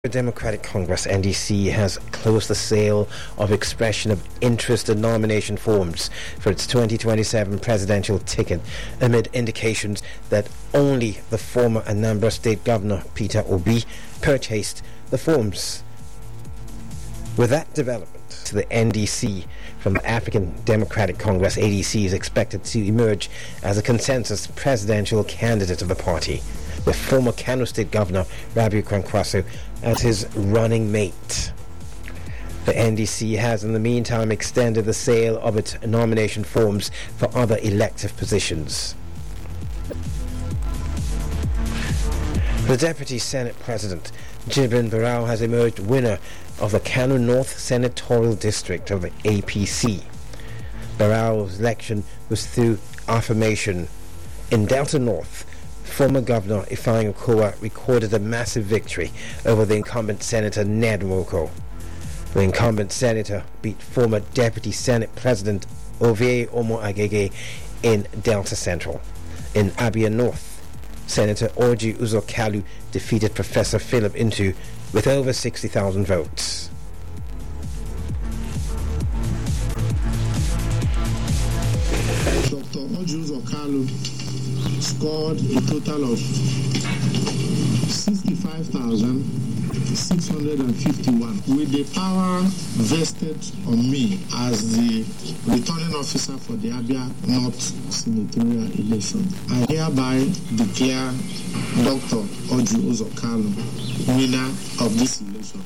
The Democratic Congress (NDC) has closed the sale of expression of interest and nomination forms for its 2027 presidential ticket amid indications that only the former Anambra State Governor Peter Obi purchased the forms. With that development, the NDC from the African Democratic Congress (ADC) is expected to emerge as a consensus presidential candidate of the party, with former Kano State Governor Rabiu Kwankwaso as his running mate. The NDC has in the meantime extended the sale of its nomination forms for other elective positions. The Deputy Senate President, Jibrin Barau, has emerged winner of the Kano North Senatorial District of the APC. Barau's election was through affirmation. In Delta North, former Governor Ifeanyi Okowa recorded a massive victory over the incumbent Senator Ned Nwoko. The incumbent senator beat former Deputy Senate President Ovie Omo Agege in Delta Central. In Abia North, Senator Orji Uzor Kalu defeated Professor Philip Intu with over 60,000 votes. Dr. Orji Uzor Kalu scored a total of 65,651 with the power vested on me as the returning officer for the Abia North senatorial election. I hereby declare Dr. Orji Uzor Kalu winner of this election.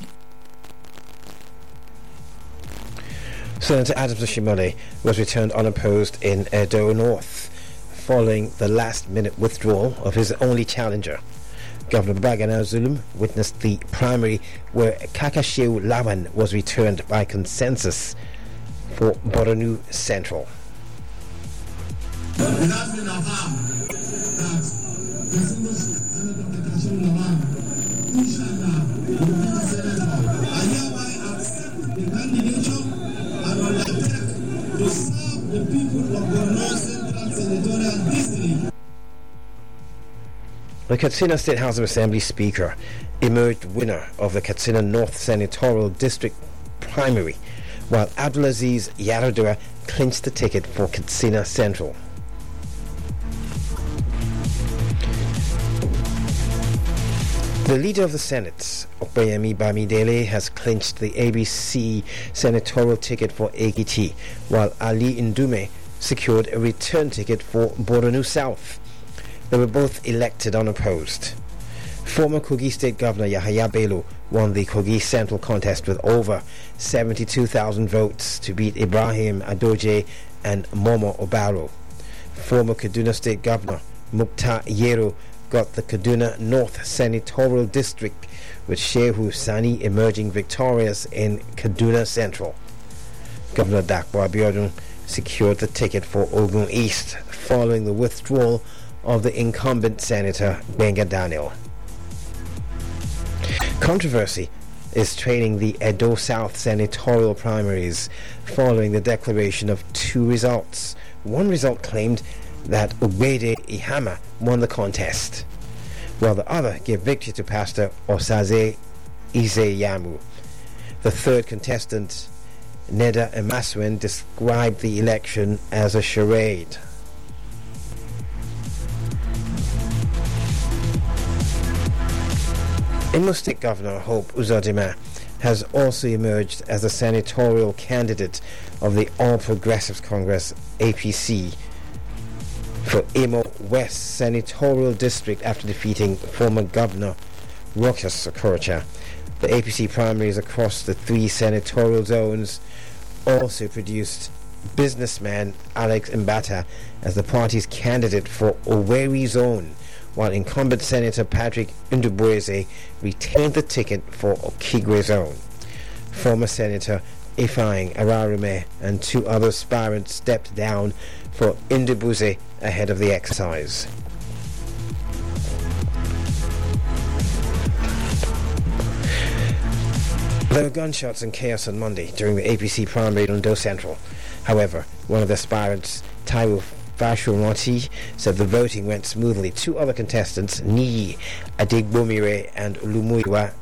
Senator Adams Oshimole was returned unopposed in Edo North, following the last-minute withdrawal of his only challenger. Governor Babagana Zulum witnessed the primary where Kakasheu Lawan was returned by consensus for Boronu Central. It has been affirmed that the Senator Kakasheu Lawan, inshallah, will be the senator. I hereby accept the candidature and undertake to serve the people of Borno Central Senatorial District. The Katsina State House of Assembly Speaker emerged winner of the Katsina North Senatorial District primary, while Abdulaziz Yaradua clinched the ticket for Katsina Central. The leader of the Senate, Opeyemi Bamidele, has clinched the ABC senatorial ticket for Ekiti, while Ali Ndume secured a return ticket for Boronu South. They were both elected unopposed. Former Kogi State Governor Yahaya Bello won the Kogi Central contest with over 72,000 votes to beat Ibrahim Adoje and Momo Obaro. Former Kaduna State Governor Mukhtar Yero got the Kaduna North Senatorial District, with Shehu Sani emerging victorious in Kaduna Central. Governor Dakwa Abiodun secured the ticket for Ogun East following the withdrawal of the incumbent Senator Benga Daniel. Controversy is trailing the Edo South senatorial primaries following the declaration of two results. One result claimed that Ubede Ihama won the contest, while the other gave victory to Pastor Osaze Izeyamu. The third contestant, Neda Emaswin, described the election as a charade. Imo State Governor Hope Uzodinma has also emerged as the senatorial candidate of the All Progressives Congress (APC) for Imo West Senatorial District after defeating former Governor Rochas Okorocha. The APC primaries across the three senatorial zones also produced businessman Alex Mbata as the party's candidate for Owerri Zone, while incumbent Senator Patrick Ndubueze retained the ticket for Okigwe Zone. Former Senator Ifeanyi Ararume and two other aspirants stepped down for Ndubueze ahead of the exercise. There were gunshots and chaos on Monday during the APC primary in Ondo Central. However, one of the aspirants, Taiwo Fashionati, said the voting went smoothly. Two other contestants, Niyi Adegbomire and Olumuyiwa